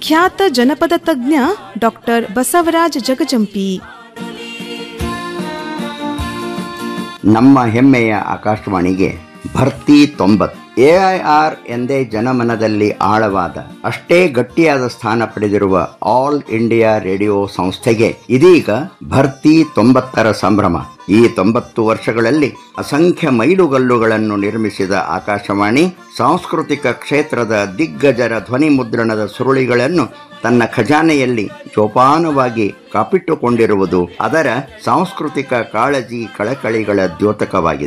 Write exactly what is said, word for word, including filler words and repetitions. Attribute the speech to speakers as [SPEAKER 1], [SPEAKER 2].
[SPEAKER 1] ಖ್ಯಾತ ಜನಪದ ತಜ್ಞ ಡಾಕ್ಟರ್ ಬಸವರಾಜ ಜಗಜಂಪಿ.
[SPEAKER 2] ನಮ್ಮ ಹೆಮ್ಮೆಯ ಆಕಾಶವಾಣಿಗೆ ಭರ್ತಿ ತೊಂಬತ್ತು. ಎ ಐ ಆರ್ ಎಂದೇ ಜನಮನದಲ್ಲಿ ಆಳವಾದ, ಅಷ್ಟೇ ಗಟ್ಟಿಯಾದ ಸ್ಥಾನ ಪಡೆದಿರುವ ಆಲ್ ಇಂಡಿಯಾ ರೇಡಿಯೋ ಸಂಸ್ಥೆಗೆ ಇದೀಗ ಭರ್ತಿ ತೊಂಬತ್ತರ ಸಂಭ್ರಮ. ಈ ತೊಂಬತ್ತು ವರ್ಷಗಳಲ್ಲಿ ಅಸಂಖ್ಯ ಮೈಲುಗಲ್ಲುಗಳನ್ನು ನಿರ್ಮಿಸಿದ ಆಕಾಶವಾಣಿ ಸಾಂಸ್ಕೃತಿಕ ಕ್ಷೇತ್ರದ ದಿಗ್ಗಜರ ಧ್ವನಿ ಮುದ್ರಣದ ಸುರುಳಿಗಳನ್ನು ತನ್ನ ಖಜಾನೆಯಲ್ಲಿ ಜೋಪಾನವಾಗಿ ಕಾಪಿಟ್ಟುಕೊಂಡಿರುವುದು ಅದರ ಸಾಂಸ್ಕೃತಿಕ ಕಾಳಜಿ ಕಳಕಳಿಗಳ ದ್ಯೋತಕವಾಗಿದೆ.